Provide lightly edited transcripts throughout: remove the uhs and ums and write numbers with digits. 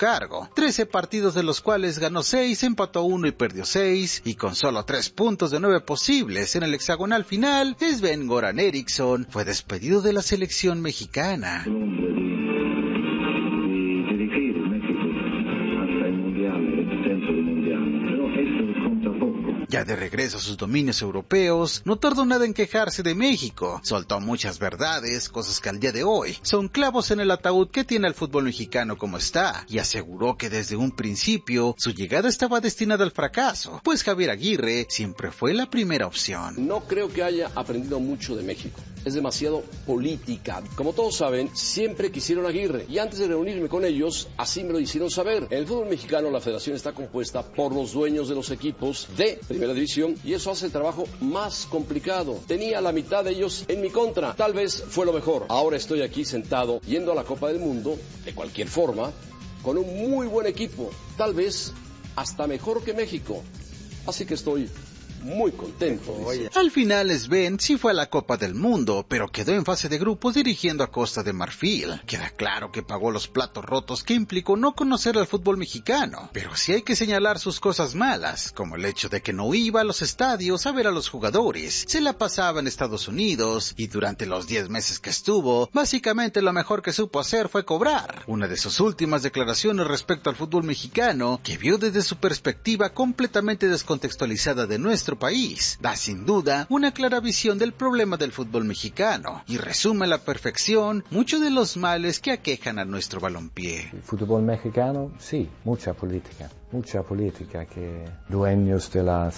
cargo. 13 partidos de los cuales ganó 6, empató 1 y perdió 6, y con solo 3 puntos de 9 posibles en el hexagonal final, Sven-Göran Eriksson fue despedido de la selección mexicana. Ya de regreso a sus dominios europeos, no tardó nada en quejarse de México. Soltó muchas verdades, cosas que al día de hoy son clavos en el ataúd que tiene el fútbol mexicano como está, y aseguró que desde un principio su llegada estaba destinada al fracaso, pues Javier Aguirre siempre fue la primera opción. No creo que haya aprendido mucho de México. Es demasiado política. Como todos saben, siempre quisieron a Aguirre, y antes de reunirme con ellos, así me lo hicieron saber. En el fútbol mexicano la federación está compuesta por los dueños de los equipos de Primera División, y eso hace el trabajo más complicado. Tenía la mitad de ellos en mi contra. Tal vez fue lo mejor. Ahora estoy aquí sentado, yendo a la Copa del Mundo, de cualquier forma, con un muy buen equipo, tal vez hasta mejor que México. Así que estoy muy contento. Al final Sven sí fue a la Copa del Mundo, pero quedó en fase de grupos dirigiendo a Costa de Marfil. Queda claro que pagó los platos rotos que implicó no conocer al fútbol mexicano, pero sí hay que señalar sus cosas malas, como el hecho de que no iba a los estadios a ver a los jugadores, se la pasaba en Estados Unidos, y durante los 10 meses que estuvo, básicamente lo mejor que supo hacer fue cobrar. Una de sus últimas declaraciones respecto al fútbol mexicano, que vio desde su perspectiva completamente descontextualizada de nuestro país, da sin duda una clara visión del problema del fútbol mexicano y resume a la perfección muchos de los males que aquejan a nuestro balompié. El fútbol mexicano, sí, mucha política, que dueños de las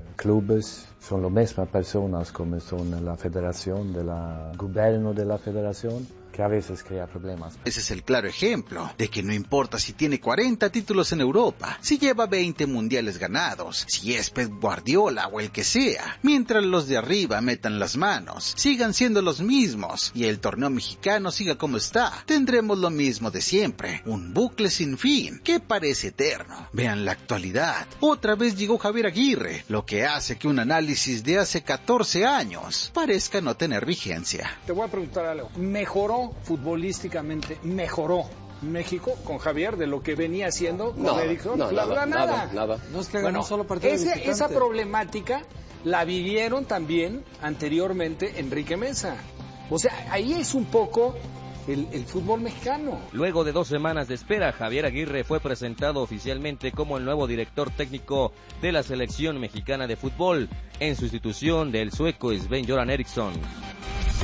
clubes son las mismas personas como son la federación, gobierno de la federación, que a veces crea problemas. Ese es el claro ejemplo de que no importa si tiene 40 títulos en Europa, si lleva 20 mundiales ganados, si es Pep Guardiola o el que sea, mientras los de arriba metan las manos, sigan siendo los mismos y el torneo mexicano siga como está, tendremos lo mismo de siempre, un bucle sin fin que parece eterno. Vean la actualidad, otra vez llegó Javier Aguirre, lo que hace que un análisis de hace 14 años parezca no tener vigencia. Te voy a preguntar algo, ¿mejoró futbolísticamente, mejoró México con Javier de lo que venía haciendo con Eriksson? Nada. No es que ganó solo partido de visitante. Esa problemática la vivieron también anteriormente Enrique Meza. O sea, ahí es un poco el fútbol mexicano. Luego de 2 semanas de espera, Javier Aguirre fue presentado oficialmente como el nuevo director técnico de la selección mexicana de fútbol, en sustitución del sueco Sven-Göran Eriksson.